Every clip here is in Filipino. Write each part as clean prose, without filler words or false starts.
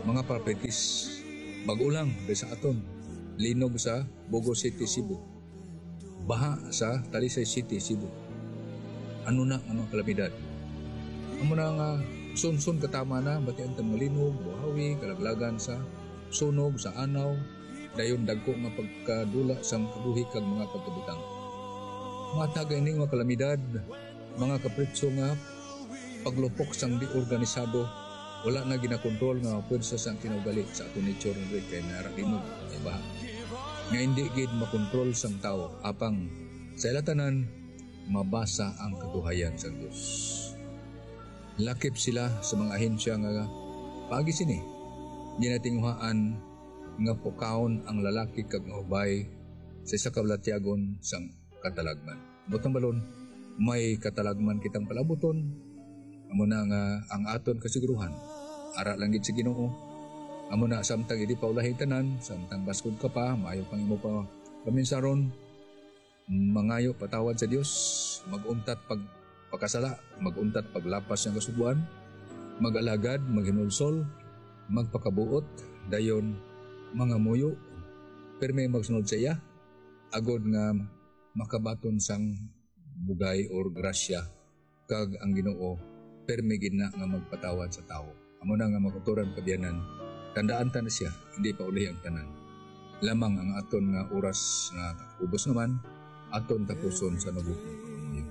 mga properties bagulang sa aton, linog sa Bogo City, Cebu, baha sa Talisay City, Cebu. Ano na ang mga kalamidad? Amo na nga sunsun katama na batian tang malinog, buhawi, kalaglagan sa sunog sa anaw, dayon dagko nga pagkadula sang kabuhi kag mga pagkabutang. Matag ining mga kalamidad, mga kapritso nga paglupok sang di organisado, wala na ginakontrol nga pwersa sang kinaugali sa aton nature nga kay naralinog ay baha. Nga hindi gid makontrol sang tao apang sa ilatanan mabasa ang kabuhayan sa Dios. Lakip sila sa mga ahensya nga pagi sini ginatinguhaan nga pukaon ang lalaki kag nga ubay sa isa ka balatyagon sang katalagman. Butang balon, may katalagman kitang palabuton. Amo na nga ang aton kasiguruhan ara lang gid sa Ginoo. Amo na samtang idi pa ulahi tanan, samtang baskod ka pa, maayo pang imo pa paminsaron, mangayo patawad sa Dios, maguntat pagpakasala, maguntat paglapas ng kasubuan, mag-alagad, maghinulsol, magpakabuot, dayon mga muyo, perme magsunod sa iya, agod nga makabaton sang bugay or grasya, kag ang Ginoo perme gid na nga magpatawad sa tao. Amo na nga makuturan pagyanan, tandaan ta na siya, hindi pa uli ang tanan. Lamang ang aton nga oras nga ubos naman, aton tapuson sa nabukong pagmuyo.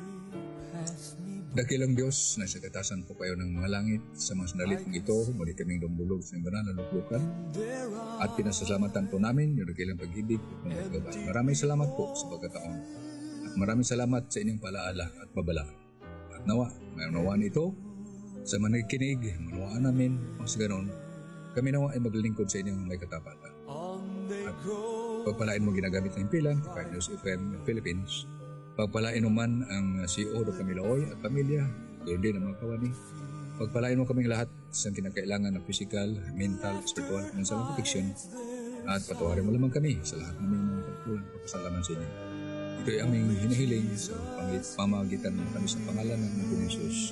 Dakilang Diyos, nasa katasan po kayo ng mga langit, sa mga sandalit ng ito, muli kaming dumdulog sa inyong banal na luklukan, at pinasasalamatan po namin yung dakilang pag-ibig at pagkabay. Maraming salamat po sa pagkataon, at maraming salamat sa inyong palaala at babalaan. At nawa, mayroon nawaan ito, sa managkinig, manawaan namin, ang sa ganon, kami nawa ay maglilingkod sa inyong may katapatan. At pagpalain mo ginagamit ng pilang, kahit News FM Philippines, pagpalain mo man ang CEO do Camiloy at pamilya, doon din ang mga kawani. Pagpalain mo kaming lahat sa kinakailangan ng physical, mental, spiritual, financial protection, at patawarin mo lamang kami sa lahat ng mga pagpasalaman sa inyo. Ito ay aming hinihiling sa pamagitan ng kami sa pangalan ng Panginoon Jesus.